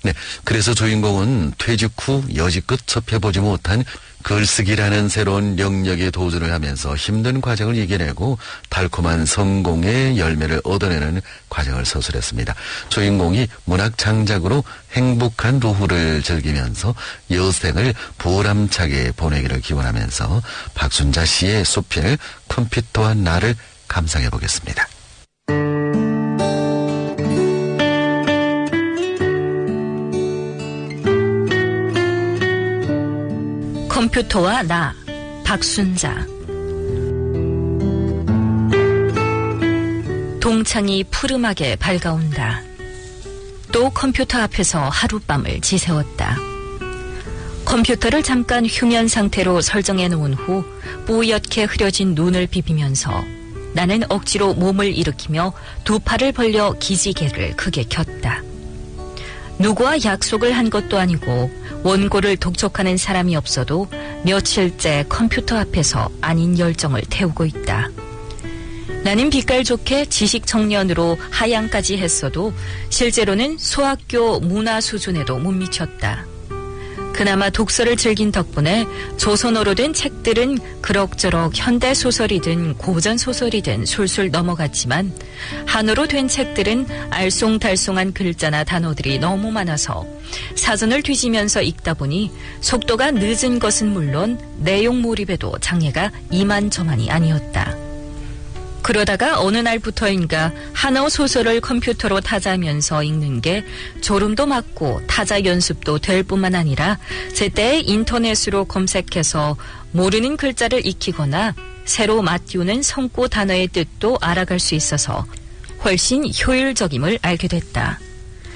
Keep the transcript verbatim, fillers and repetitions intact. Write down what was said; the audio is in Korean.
네, 그래서 주인공은 퇴직 후 여지껏 접해보지 못한 글쓰기라는 새로운 영역에 도전을 하면서 힘든 과정을 이겨내고 달콤한 성공의 열매를 얻어내는 과정을 서술했습니다. 주인공이 문학 창작으로 행복한 노후를 즐기면서 여생을 보람차게 보내기를 기원하면서 박순자 씨의 소필 컴퓨터와 나를 감상해 보겠습니다. 컴퓨터와 나, 박순자. 동창이 푸름하게 밝아온다. 또 컴퓨터 앞에서 하룻밤을 지새웠다. 컴퓨터를 잠깐 휴면 상태로 설정해 놓은 후 뿌옇게 흐려진 눈을 비비면서 나는 억지로 몸을 일으키며 두 팔을 벌려 기지개를 크게 켰다. 누구와 약속을 한 것도 아니고 원고를 독촉하는 사람이 없어도 며칠째 컴퓨터 앞에서 아닌 열정을 태우고 있다. 나는 빛깔 좋게 지식 청년으로 하향까지 했어도 실제로는 소학교 문화 수준에도 못 미쳤다. 그나마 독서를 즐긴 덕분에 조선어로 된 책들은 그럭저럭 현대소설이든 고전소설이든 술술 넘어갔지만 한어로 된 책들은 알쏭달쏭한 글자나 단어들이 너무 많아서 사전을 뒤지면서 읽다 보니 속도가 늦은 것은 물론 내용 몰입에도 장애가 이만저만이 아니었다. 그러다가 어느 날부터인가 한어 소설을 컴퓨터로 타자면서 읽는 게 졸음도 맞고 타자 연습도 될 뿐만 아니라 제때 인터넷으로 검색해서 모르는 글자를 익히거나 새로 맞띄우는 성구 단어의 뜻도 알아갈 수 있어서 훨씬 효율적임을 알게 됐다.